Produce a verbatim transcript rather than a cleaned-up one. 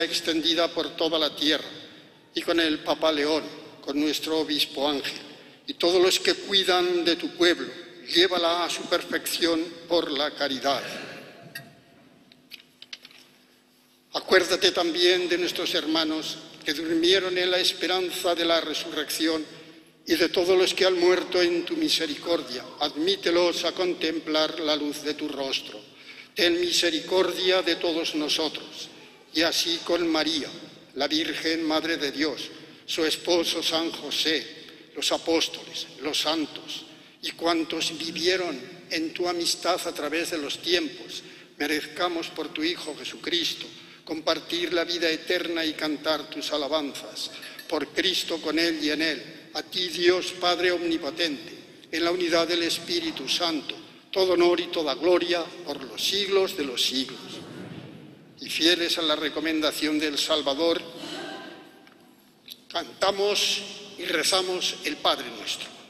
extendida por toda la tierra, y con el Papa León, con nuestro obispo Ángel, y todos los que cuidan de tu pueblo, llévala a su perfección por la caridad. Acuérdate también de nuestros hermanos que durmieron en la esperanza de la resurrección y de todos los que han muerto en tu misericordia. Admítelos a contemplar la luz de tu rostro. Ten misericordia de todos nosotros, y así con María, la Virgen Madre de Dios, su esposo San José, los apóstoles, los santos y cuantos vivieron en tu amistad a través de los tiempos, merezcamos por tu Hijo Jesucristo compartir la vida eterna y cantar tus alabanzas. Por Cristo, con Él y en Él, a ti Dios Padre Omnipotente, en la unidad del Espíritu Santo, todo honor y toda gloria por los siglos de los siglos. Y fieles a la recomendación del Salvador, cantamos y rezamos el Padre Nuestro.